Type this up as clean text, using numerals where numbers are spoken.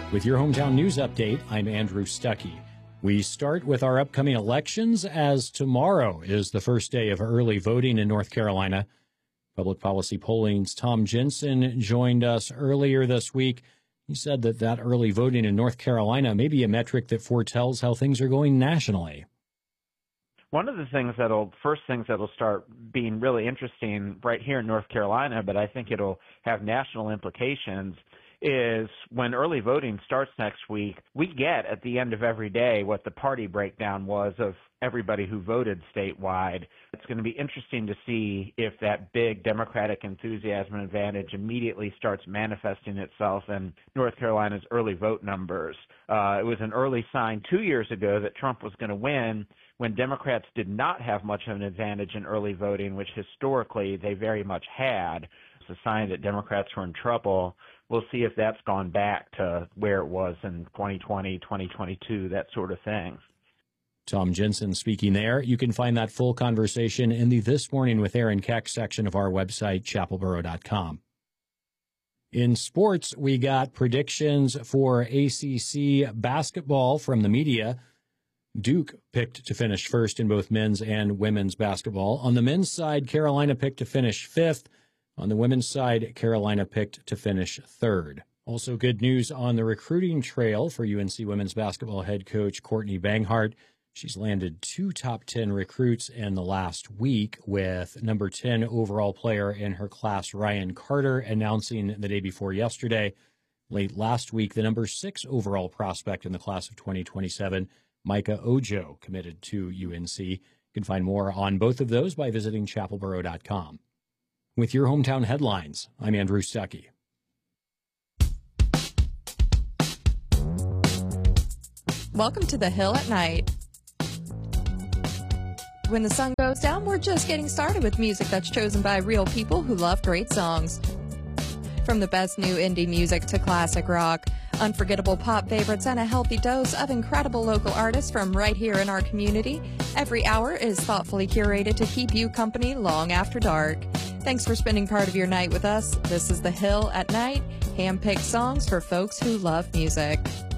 With your hometown news update, I'm Andrew Stuckey. We start with our upcoming elections, as tomorrow is the first day of early voting in North Carolina. Public Policy Polling's Tom Jensen joined us earlier this week. He said that early voting in North Carolina may be a metric that foretells how things are going nationally. One of the first things that'll start being really interesting right here in North Carolina, but I think it'll have national implications, is when early voting starts next week, we get at the end of every day what the party breakdown was of everybody who voted statewide. It's going to be interesting to see if that big Democratic enthusiasm and advantage immediately starts manifesting itself in North Carolina's early vote numbers. It was an early sign 2 years ago that Trump was going to win when Democrats did not have much of an advantage in early voting, which historically they very much had. It's a sign that Democrats were in trouble. We'll see if that's gone back to where it was in 2020, 2022, that sort of thing. Tom Jensen speaking there. You can find that full conversation in the This Morning with Aaron Keck section of our website, chapelboro.com. In sports, we got predictions for ACC basketball from the media. Duke picked to finish first in both men's and women's basketball. On the men's side, Carolina picked to finish fifth. On the women's side, Carolina picked to finish third. Also good news on the recruiting trail for UNC women's basketball head coach Courtney Banghart. She's landed 2 top 10 recruits in the last week, with number 10 overall player in her class, Ryan Carter, announcing the day before yesterday. Late last week, the number 6 overall prospect in the class of 2027, Micah Ojo, committed to UNC. You can find more on both of those by visiting chapelboro.com. With your hometown headlines, I'm Andrew Stuckey. Welcome to The Hill at Night. When the sun goes down, we're just getting started with music that's chosen by real people who love great songs. From the best new indie music to classic rock, unforgettable pop favorites, and a healthy dose of incredible local artists from right here in our community, every hour is thoughtfully curated to keep you company long after dark. Thanks for spending part of your night with us. This is The Hill at Night, hand-picked songs for folks who love music.